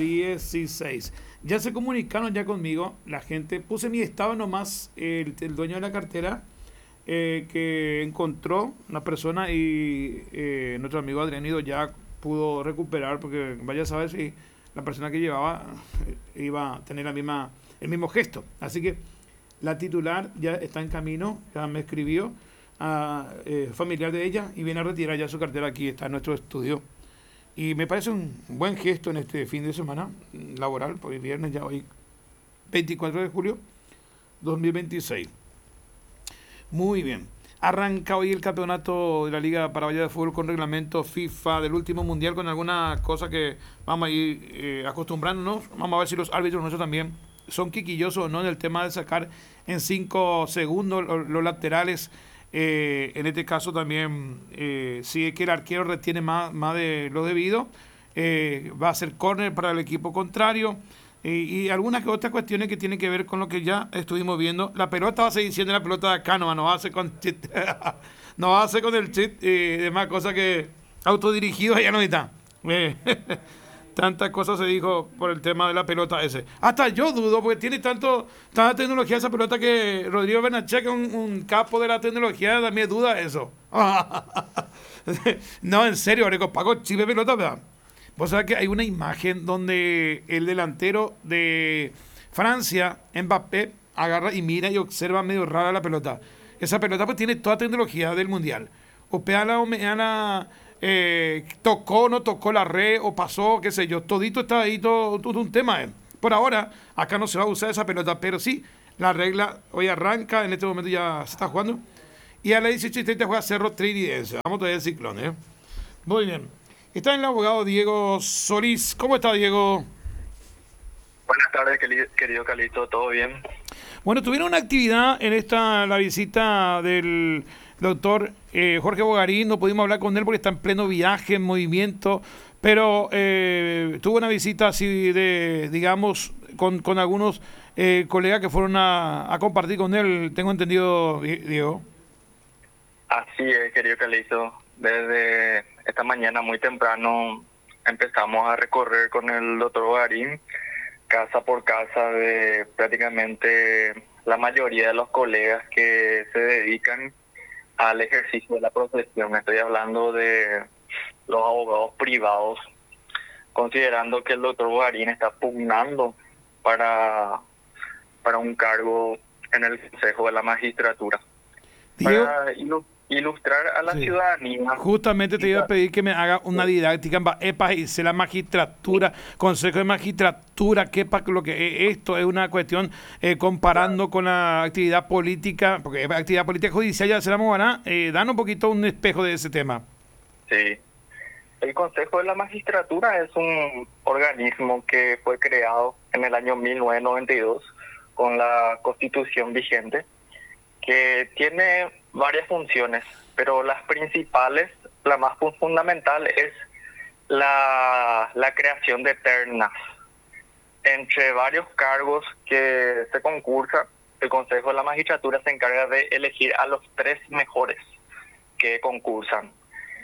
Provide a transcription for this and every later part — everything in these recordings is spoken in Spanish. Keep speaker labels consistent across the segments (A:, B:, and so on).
A: 16. Ya se comunicaron ya conmigo, la gente, puse mi estado nomás, el dueño de la cartera, que encontró una persona y nuestro amigo Adrianido ya pudo recuperar, porque vaya a saber si la persona que llevaba iba a tener el mismo gesto. Así que la titular ya está en camino, ya me escribió, familiar de ella, y viene a retirar ya su cartera. Aquí está en nuestro estudio. Y me parece un buen gesto en este fin de semana laboral, porque viernes ya hoy, 24 de julio 2026. Muy bien. Arranca hoy el campeonato de la Liga Paraguaya de Fútbol con reglamento FIFA del último mundial, con alguna cosa que vamos a ir acostumbrándonos. Vamos a ver si los árbitros nuestros también son quisquillosos o no en el tema de sacar en 5 segundos los laterales. En este caso también, si es que el arquero retiene más de lo debido, va a ser córner para el equipo contrario. Y algunas que otras cuestiones que tienen que ver con lo que ya estuvimos viendo. La pelota va a seguir siendo la pelota de acá, no va a hacer con chit, no va a hacer con el chit y demás cosas que autodirigidos ya no está. Tantas cosas se dijo por el tema de la pelota ese. Hasta yo dudo, porque tiene tanta tecnología esa pelota, que Rodrigo Benachek, un capo de la tecnología, también duda eso. No, en serio, Areco, pago chive pelota, ¿verdad? Vos sabés que hay una imagen donde el delantero de Francia, Mbappé, agarra y mira y observa medio rara la pelota. Esa pelota pues tiene toda tecnología del mundial. O meana, tocó, no tocó la red, o pasó, qué sé yo. Todito está ahí, todo un tema. Por ahora, acá no se va a usar esa pelota, pero sí, la regla hoy arranca, en este momento ya se está jugando. Y a las 18:30 juega Cerro Trinidense. Vamos todavía el ciclón, ¿eh? Muy bien. Está el abogado Diego Solís. ¿Cómo está, Diego?
B: Buenas tardes, querido Calito, ¿todo bien?
A: Bueno, tuvieron una actividad en la visita del doctor Jorge Bogarín. No pudimos hablar con él porque está en pleno viaje, en movimiento, pero tuvo una visita así digamos, con algunos colegas que fueron a compartir con él, tengo entendido, Diego.
B: Así es, querido Calito. Desde esta mañana muy temprano empezamos a recorrer con el doctor Bogarín casa por casa de prácticamente la mayoría de los colegas que se dedican al ejercicio de la profesión. Estoy hablando de los abogados privados, considerando que el doctor Bogarín está pugnando para un cargo en el Consejo de la Magistratura.
A: Diego,
B: Para ilustrar a la ciudadanía.
A: Justamente te iba a pedir que me haga una didáctica en EPA y la magistratura, Consejo de Magistratura, que para lo que esto es una cuestión comparando con la actividad política, porque actividad política judicial ya se la moverá, dan un poquito un espejo de ese tema.
B: Sí. El Consejo de la Magistratura es un organismo que fue creado en el año 1992 con la Constitución vigente, que tiene varias funciones, pero las principales, la más fundamental, es la creación de ternas. Entre varios cargos que se concursa, el Consejo de la Magistratura se encarga de elegir a los 3 mejores que concursan.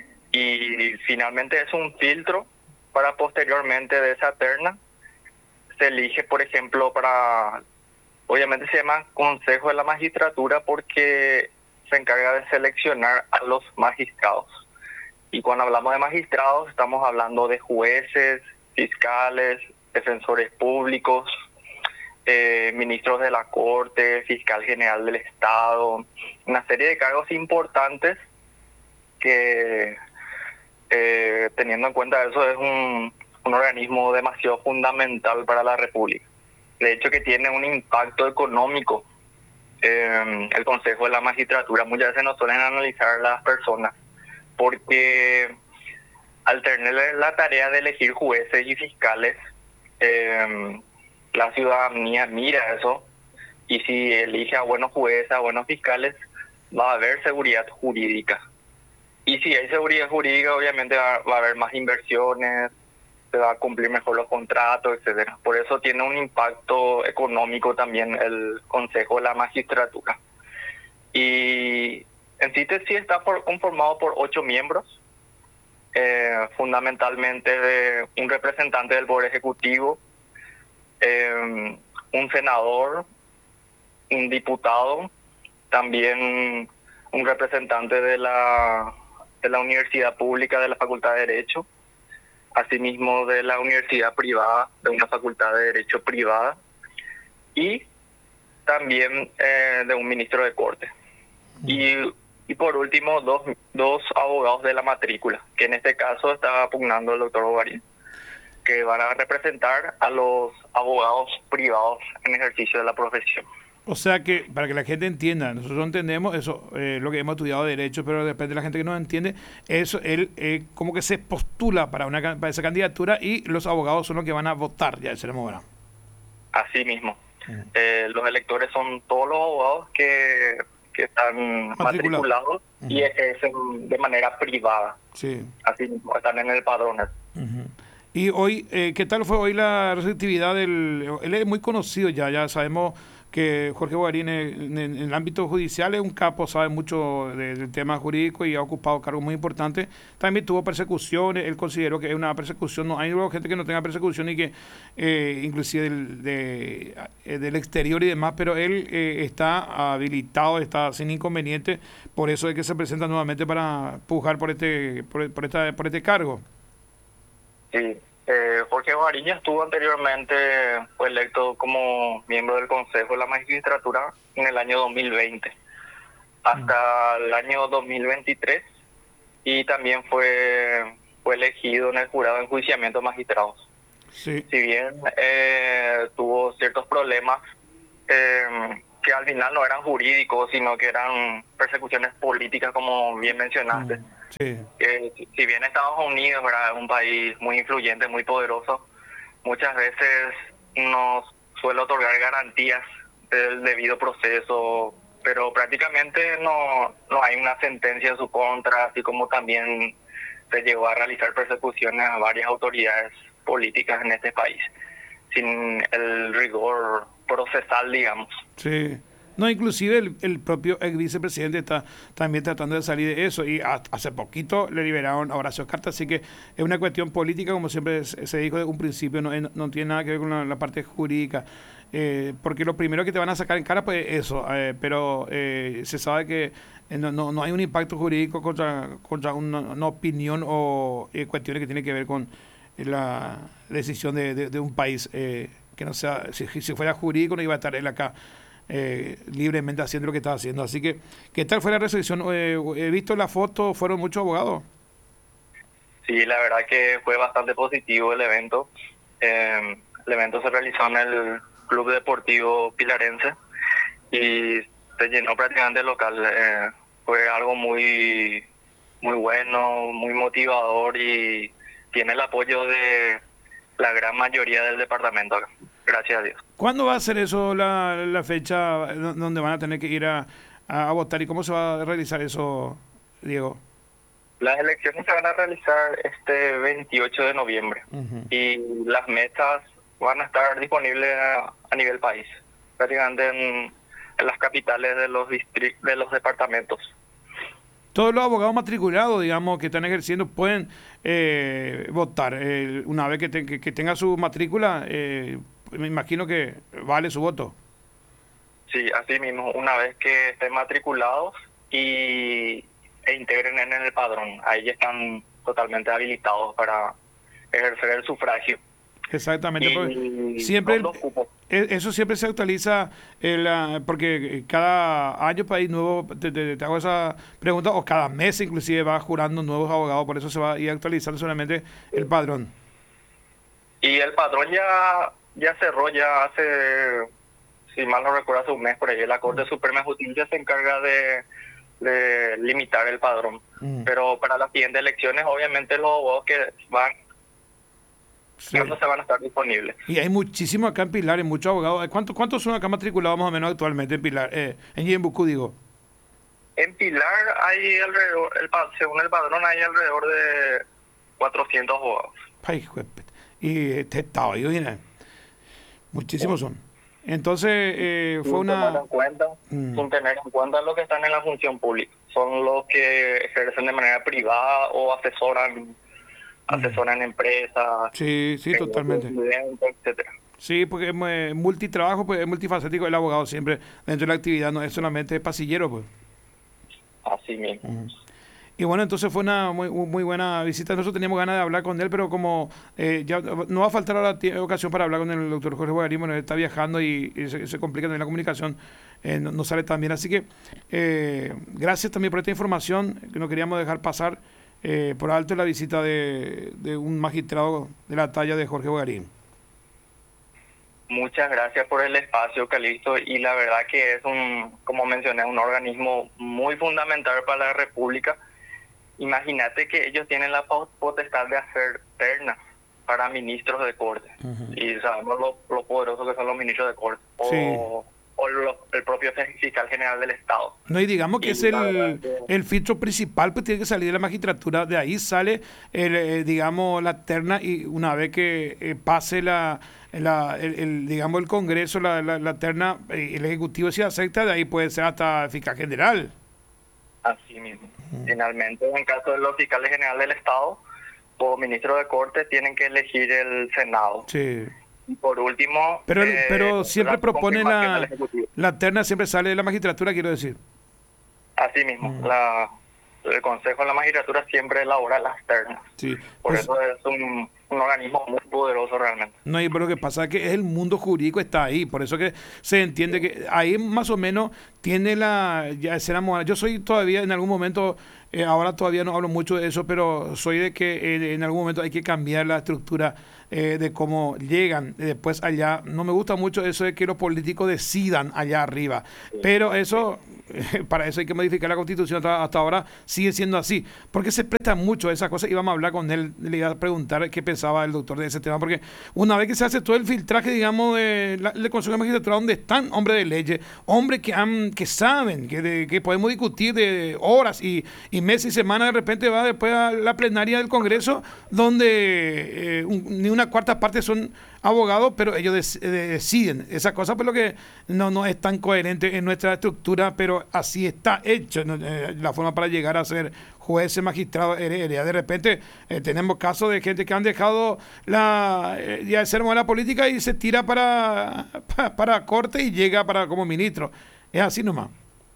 B: Y finalmente es un filtro para posteriormente de esa terna se elige, por ejemplo, obviamente se llama Consejo de la Magistratura porque se encarga de seleccionar a los magistrados. Y cuando hablamos de magistrados, estamos hablando de jueces, fiscales, defensores públicos, ministros de la Corte, fiscal general del Estado, una serie de cargos importantes que, teniendo en cuenta eso, es un organismo demasiado fundamental para la República. De hecho, que tiene un impacto económico. El Consejo de la Magistratura muchas veces no suelen analizar las personas, porque al tener la tarea de elegir jueces y fiscales, la ciudadanía mira eso, y si elige a buenos jueces, a buenos fiscales, va a haber seguridad jurídica. Y si hay seguridad jurídica, obviamente va a haber más inversiones, se va a cumplir mejor los contratos, etcétera. Por eso tiene un impacto económico también el Consejo de la Magistratura. Y en síntesis está conformado por 8 miembros. fundamentalmente de un representante del Poder Ejecutivo, un senador, un diputado, también un representante de la Universidad Pública de la Facultad de Derecho, asimismo de la universidad privada, de una facultad de Derecho privada, y también de un ministro de Corte. Y por último, dos abogados de la matrícula, que en este caso está pugnando el doctor Bogarín, que van a representar a los abogados privados en ejercicio de la profesión.
A: O sea que, para que la gente entienda, nosotros entendemos eso, lo que hemos estudiado derecho, pero depende de la gente que no entiende, eso él como que se postula para esa candidatura y los abogados son los que van a votar, ya seremos ahora.
B: Así mismo. Los electores son todos los abogados que están matriculados y ejercen de manera privada.
A: Sí.
B: Así mismo, están en el padrón.
A: Y hoy, ¿qué tal fue hoy la receptividad del...? Él es muy conocido ya sabemos que Jorge Bogarín en el ámbito judicial es un capo, sabe mucho del tema jurídico y ha ocupado cargos muy importantes. También tuvo persecuciones, él consideró que es una persecución, no hay gente que no tenga persecución y que inclusive del exterior y demás, pero él está habilitado, está sin inconveniente, por eso es que se presenta nuevamente para pujar por este cargo.
B: Sí. Jorge Bogarín estuvo anteriormente, fue electo como miembro del Consejo de la Magistratura en el año 2020 hasta el año 2023 y también fue elegido en el jurado de enjuiciamiento de magistrados.
A: Sí.
B: Si bien tuvo ciertos problemas que al final no eran jurídicos, sino que eran persecuciones políticas, como bien mencionaste.
A: Sí.
B: Si bien Estados Unidos es un país muy influyente, muy poderoso, muchas veces nos suele otorgar garantías del debido proceso, pero prácticamente no hay una sentencia en su contra, así como también se llegó a realizar persecuciones a varias autoridades políticas en este país, sin el rigor procesal, digamos.
A: Sí. No, inclusive el propio ex vicepresidente está también tratando de salir de eso y hace poquito le liberaron a Horacio Carta, así que es una cuestión política, como siempre se dijo desde un principio, no tiene nada que ver con la parte jurídica, porque lo primero que te van a sacar en cara pues eso, pero se sabe que no hay un impacto jurídico contra una opinión o cuestiones que tienen que ver con la decisión de un país, que no sea, si fuera jurídico no iba a estar él acá libremente haciendo lo que estaba haciendo. Así que, ¿qué tal fue la recepción? He visto la foto, fueron muchos abogados.
B: Sí, la verdad que fue bastante positivo el evento. El evento se realizó en el Club Deportivo Pilarense y se llenó prácticamente el local. Fue algo muy bueno, muy motivador y tiene el apoyo de la gran mayoría del departamento acá. Gracias a Dios.
A: ¿Cuándo va a ser eso la fecha donde van a tener que ir a votar y cómo se va a realizar eso, Diego?
B: Las elecciones se van a realizar este 28 de noviembre y las mesas van a estar disponibles a nivel país, prácticamente en las capitales de los departamentos.
A: Todos los abogados matriculados, digamos, que están ejerciendo pueden votar. Una vez que tenga su matrícula, me imagino que vale su voto.
B: Sí, así mismo, una vez que estén matriculados e integren en el padrón, ahí ya están totalmente habilitados para ejercer el sufragio.
A: Exactamente, porque siempre eso siempre se actualiza, porque cada año país nuevo, te hago esa pregunta, o cada mes inclusive va jurando nuevos abogados, por eso se va a ir actualizando solamente el padrón.
B: Y el padrón ya cerró, ya hace, si mal no recuerdo, hace un mes por ahí. La Corte Suprema de Justicia se encarga de limitar el padrón. Pero para las siguientes elecciones, obviamente los abogados que van, no se van a estar disponibles.
A: Y hay muchísimos acá en Pilar, muchos abogados. ¿Cuántos son acá matriculados más o menos actualmente en Pilar? En Yembucú, digo.
B: En Pilar hay alrededor, según el padrón, hay alrededor de 400 abogados.
A: Ay, y este estado, viene. Muchísimos son. Entonces, fue una...
B: Sin tener en cuenta los que están en la función pública. son los que ejercen de manera privada o asesoran empresas,
A: Sí, sí, totalmente.
B: etcétera.
A: Sí, porque es multitrabajo, pues es multifacético el abogado siempre dentro de la actividad, no es solamente pasillero, pues.
B: Así mismo.
A: Ujú. Y bueno, entonces fue una muy buena visita. Nosotros teníamos ganas de hablar con él, pero como ya no va a faltar ahora ocasión para hablar con el doctor Jorge Bogarín, bueno, él está viajando y se complica también la comunicación, no sale tan bien. Así que gracias también por esta información, que no queríamos dejar pasar por alto la visita de un magistrado de la talla de Jorge Bogarín.
B: Muchas gracias por el espacio, Calixto, y la verdad que es como mencioné, un organismo muy fundamental para la República. Imagínate que ellos tienen la potestad de hacer ternas para ministros de corte.
A: Uh-huh.
B: Y sabemos lo poderosos que son los ministros de corte.
A: Sí.
B: El propio fiscal general del Estado.
A: No, y digamos que es el filtro principal, pues tiene que salir de la magistratura. De ahí sale, digamos, la terna, y una vez que pase digamos, el Congreso, la terna, el Ejecutivo si acepta, de ahí puede ser hasta fiscal general.
B: Así mismo. Finalmente, en caso de los fiscales generales del Estado, o ministros de corte, tienen que elegir el Senado.
A: Sí.
B: Y por último...
A: Pero siempre propone la terna, siempre sale de la magistratura, quiero decir.
B: Así mismo. El Consejo de la Magistratura siempre elabora las ternas.
A: Sí.
B: Por eso es un organismo muy poderoso realmente.
A: No, y pero lo que pasa es que el mundo jurídico está ahí, por eso que se entiende que ahí más o menos tiene ya escena moral. Yo soy todavía en algún momento, ahora todavía no hablo mucho de eso, pero soy de que en algún momento hay que cambiar la estructura de cómo llegan después allá. No me gusta mucho eso de que los políticos decidan allá arriba, pero eso... para eso hay que modificar la Constitución. Hasta ahora sigue siendo así, porque se presta mucho a esas cosas, y vamos a hablar con él, le iba a preguntar qué pensaba el doctor de ese tema, porque una vez que se hace todo el filtraje, digamos, del Consejo de Magistratura, donde están hombres de leyes, hombres que saben, que podemos discutir de horas y meses y semanas, de repente va después a la plenaria del Congreso, donde ni una cuarta parte son abogados, pero ellos deciden esa cosa, por lo que no es tan coherente en nuestra estructura, pero así está hecho, la forma para llegar a ser jueces, magistrados, heredia. De repente tenemos casos de gente que han dejado ya el sermón de la política y se tira para corte y llega como ministro. Es así nomás.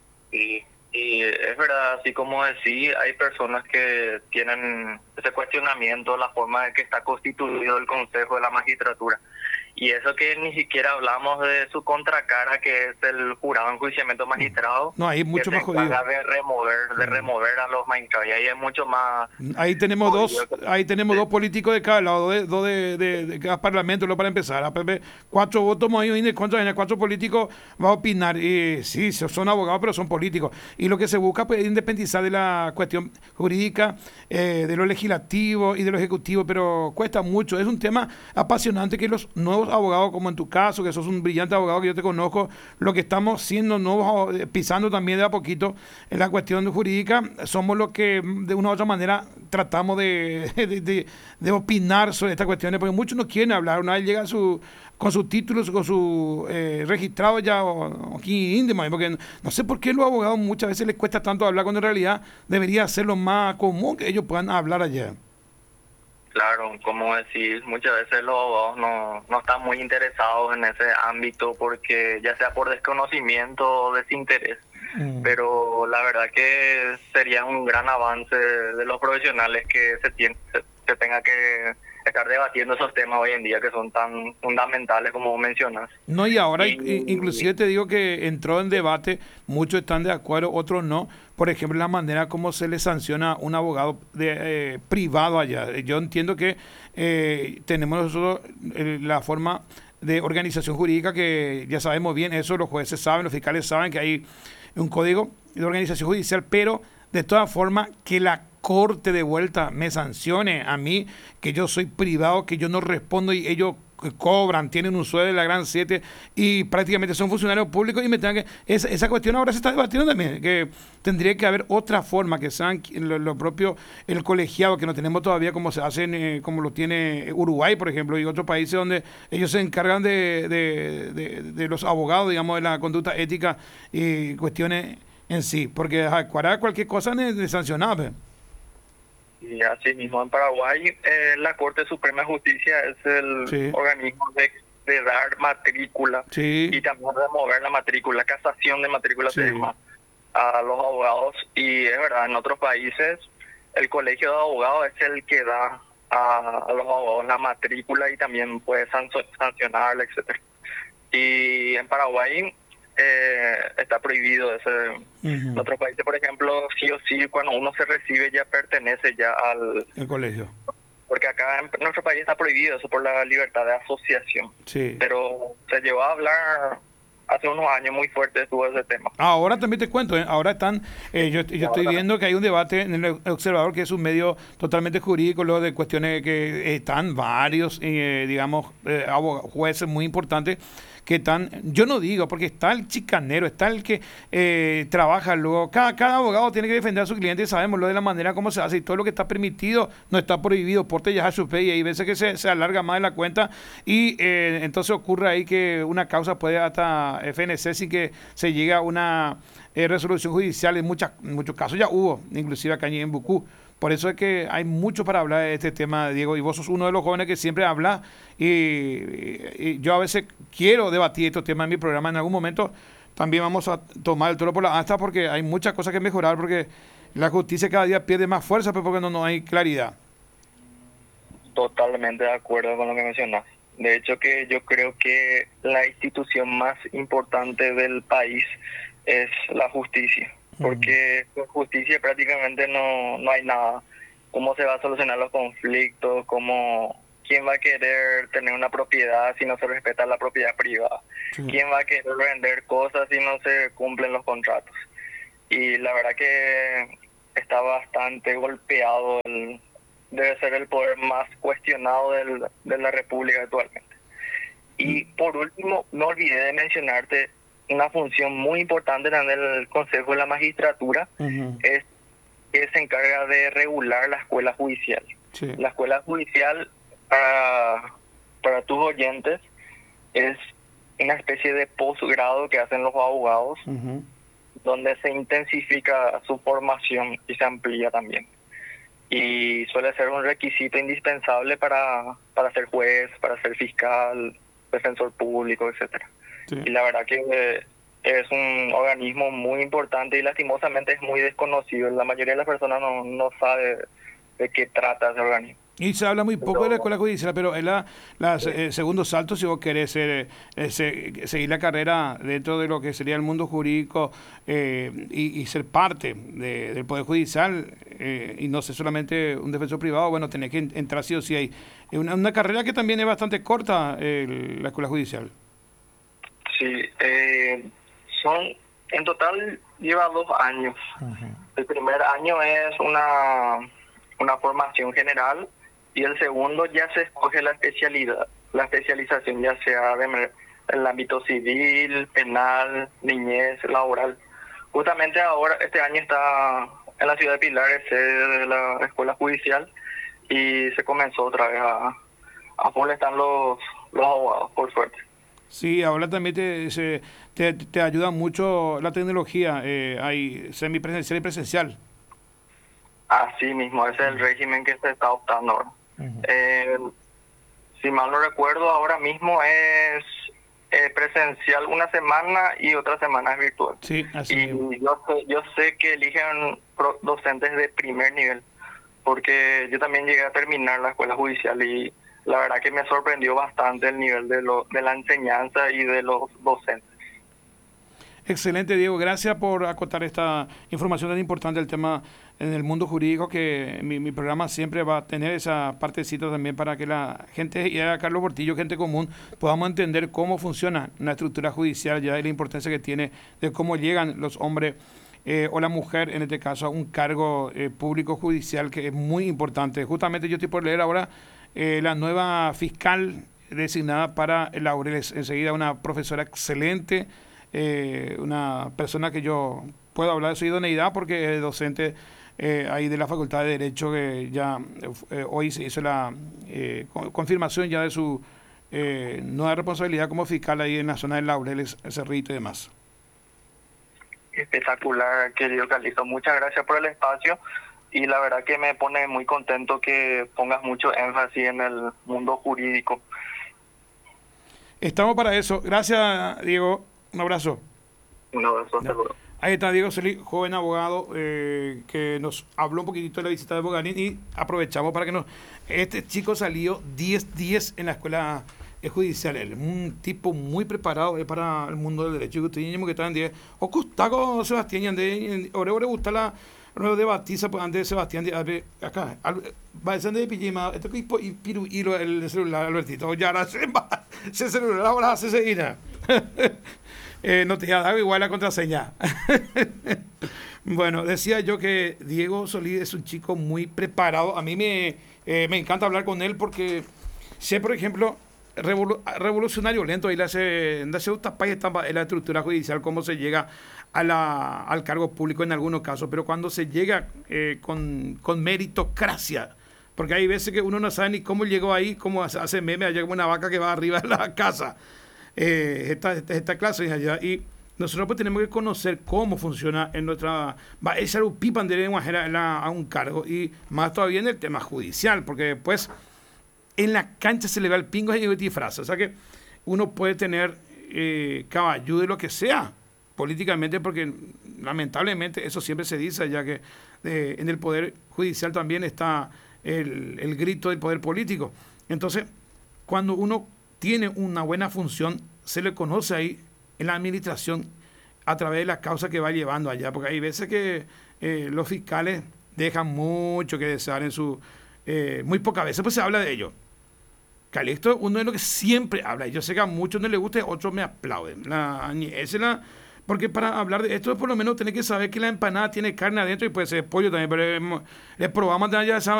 B: Y es verdad, así como decís, hay personas que tienen ese cuestionamiento, la forma en que está constituido el Consejo de la Magistratura. Y eso que ni siquiera hablamos de su contracara, que es el jurado de enjuiciamiento magistrado.
A: No, ahí mucho más jodido.
B: De remover a los magistrados. Y ahí es mucho más...
A: Ahí tenemos dos políticos de cada lado, dos de cada parlamento, para empezar. 4 votos más en contra, 4 políticos va a opinar. Y sí, son abogados, pero son políticos. Y lo que se busca, pues, es independizar de la cuestión jurídica, de lo legislativo y de lo ejecutivo, pero cuesta mucho. Es un tema apasionante que los nuevos abogados, como en tu caso, que sos un brillante abogado que yo te conozco, lo que estamos siendo nuevos, pisando también de a poquito en la cuestión jurídica, somos los que de una u otra manera tratamos de opinar sobre estas cuestiones, porque muchos no quieren hablar. Una vez llega con sus títulos, con su registrado ya aquí íntimo, porque no sé por qué los abogados muchas veces les cuesta tanto hablar, cuando en realidad debería ser lo más común que ellos puedan hablar allá.
B: Claro, como decís, muchas veces los abogados no están muy interesados en ese ámbito, porque ya sea por desconocimiento o desinterés. Pero la verdad que sería un gran avance de los profesionales que se tenga que estar debatiendo esos temas hoy en día, que son tan fundamentales como mencionas.
A: No, y ahora inclusive te digo que entró en debate, muchos están de acuerdo, otros no. Por ejemplo, la manera como se le sanciona a un abogado privado allá. Yo entiendo que tenemos nosotros la forma de organización jurídica, que ya sabemos bien eso, los jueces saben, los fiscales saben que hay un código de organización judicial, pero de todas formas que la Corte de vuelta me sancione a mí, que yo soy privado, que yo no respondo, y ellos cobran, tienen un sueldo de la Gran 7 y prácticamente son funcionarios públicos, y me tengan que... Esa cuestión ahora se está debatiendo también, que tendría que haber otra forma, que sean lo propio, el colegiado, que no tenemos todavía como se hacen, como lo tiene Uruguay, por ejemplo, y otros países donde ellos se encargan de los abogados, digamos, de la conducta ética y cuestiones en sí, porque para cualquier cosa es sancionable.
B: Y así mismo en Paraguay, la Corte Suprema de Justicia es el
A: Sí,
B: organismo de dar matrícula
A: sí,
B: y también remover la matrícula, casación de matrícula se
A: sí.
B: llama, a los abogados. Y es verdad, en otros países el colegio de abogados es el que da a los abogados la matrícula y también puede sancionarla, etcétera. Y en Paraguay está prohibido ese. En
A: Ujú.
B: otros países, por ejemplo, sí o sí, cuando uno se recibe ya pertenece ya al...
A: El colegio.
B: Porque acá en nuestro país está prohibido eso por la libertad de asociación.
A: Sí.
B: Pero se llevó a hablar hace unos años muy fuerte estuvo ese tema.
A: Ahora también te cuento, ahora están, yo estoy
B: Ahora
A: viendo que hay un debate en el Observador, que es un medio totalmente jurídico, lo de cuestiones que están varios, digamos, jueces muy importantes que están, yo no digo, porque está el chicanero, está el que trabaja luego, cada abogado tiene que defender a su cliente y sabemos lo de la manera como se hace y todo lo que está permitido no está prohibido, porte ya a su fe y hay veces que se alarga más de la cuenta y entonces ocurre ahí que una causa puede hasta FNC sin que se llegue a una resolución judicial, en muchos casos ya hubo, inclusive acá en Bucú. Por eso es que hay mucho para hablar de este tema, Diego, y vos sos uno de los jóvenes que siempre habla y yo a veces quiero debatir estos temas en mi programa en algún momento. También vamos a tomar el toro por la asta porque hay muchas cosas que mejorar porque la justicia cada día pierde más fuerza pero porque no hay claridad.
B: totalmente de acuerdo con lo que mencionas. De hecho, que yo creo que la institución más importante del país es la justicia, porque con justicia prácticamente no hay nada. ¿Cómo se va a solucionar los conflictos? ¿Quién va a querer tener una propiedad si no se respeta la propiedad privada?
A: Sí.
B: ¿Quién va a querer vender cosas si no se cumplen los contratos? Y la verdad que está bastante golpeado debe ser el poder más cuestionado de la República actualmente. Y por último, no olvidé de mencionarte una función muy importante en el Consejo de la Magistratura, es que se encarga de regular la escuela judicial.
A: Sí.
B: La escuela judicial, para tus oyentes, es una especie de posgrado que hacen los abogados, donde se intensifica su formación y se amplía también. Y suele ser un requisito indispensable para ser juez, para ser fiscal, defensor público, etcétera.
A: Sí.
B: Y la verdad que es un organismo muy importante y lastimosamente es muy desconocido. La mayoría de las personas no sabe de qué trata ese organismo.
A: Y se habla muy poco de la escuela judicial, pero es segundo salto si vos querés seguir la carrera dentro de lo que sería el mundo jurídico y ser parte del Poder Judicial y no ser solamente un defensor privado, bueno, tenés que entrar sí o sí ahí. Es una carrera que también es bastante corta, la escuela judicial.
B: Sí, en total lleva 2 años. El primer año es una formación general y el segundo ya se escoge la especialización, ya sea en el ámbito civil, penal, niñez, laboral. Justamente ahora, este año está en la ciudad de Pilar, es sede de la escuela judicial y se comenzó otra vez a full están los abogados, por suerte.
A: Sí, ahora también te ayuda mucho la tecnología, hay semipresencial y presencial.
B: Así mismo, ese es el régimen que se está adoptando ahora. Si mal no recuerdo, ahora mismo es presencial una semana y otra semana es virtual.
A: Sí, así
B: y
A: mismo.
B: yo sé que eligen docentes de primer nivel, porque yo también llegué a terminar la escuela judicial y la verdad que me sorprendió bastante el nivel de la enseñanza y de los docentes.
A: Excelente, Diego. Gracias por acotar esta información tan importante del tema en el mundo jurídico, que mi programa siempre va a tener esa partecita también para que la gente, y a Carlos Portillo, gente común, podamos entender cómo funciona una estructura judicial ya y la importancia que tiene de cómo llegan los hombres o la mujer, en este caso, a un cargo público judicial que es muy importante. Justamente yo estoy por leer ahora la nueva fiscal designada para Laureles. Enseguida una profesora excelente, una persona que yo puedo hablar de su idoneidad porque es docente ahí de la Facultad de Derecho, que ya hoy se hizo la confirmación ya de su nueva responsabilidad como fiscal ahí en la zona de Laureles, Cerrito y demás.
B: Espectacular, querido Carlito. Muchas gracias por el espacio y la verdad que me pone muy contento que pongas mucho énfasis en el mundo jurídico.
A: Estamos para eso. Gracias, Diego. Un abrazo.
B: Un abrazo, hasta luego.
A: Ahí está Diego Solís, joven abogado, que nos habló un poquitito de la visita de Bogarín y aprovechamos para que nos... Este chico salió 10-10 en la escuela judicial. Él es un tipo muy preparado para el mundo del derecho. Y usted que está en 10. O Costaco, Sebastián, y ande, ahora gusta la... Luego de Batiza, pues antes de Sebastián, acá, va a ser de pijama, este tipo y piru, y el celular, Albertito, ya ahora se celular, ahora se seguirá. No te ha dado igual la contraseña. Bueno, decía yo que Diego Solís es un chico muy preparado. A mí me encanta hablar con él porque sé, por ejemplo, revolucionario lento, ahí le hace en la estructura judicial, cómo se llega al cargo público en algunos casos, pero cuando se llega con meritocracia, porque hay veces que uno no sabe ni cómo llegó ahí, cómo hace meme allá como una vaca que va arriba de la casa. Esta clase allá, y nosotros pues tenemos que conocer cómo funciona en nuestra esa pipa de a un cargo, y más todavía en el tema judicial, porque después en la cancha se le va el pingo y disfraza. O sea que uno puede tener caballú de lo que sea políticamente, porque lamentablemente eso siempre se dice, ya que en el poder judicial también está el grito del poder político. Entonces, cuando uno tiene una buena función, se le conoce ahí en la administración a través de la causa que va llevando allá, porque hay veces que los fiscales dejan mucho que desear en su... muy pocas veces pues se habla de ello. Calixto, uno de lo que siempre habla, y yo sé que a muchos no les gusta, otros me aplauden. Porque para hablar de esto, por lo menos tenés que saber que la empanada tiene carne adentro y puede ser pollo también, pero le probamos ya esa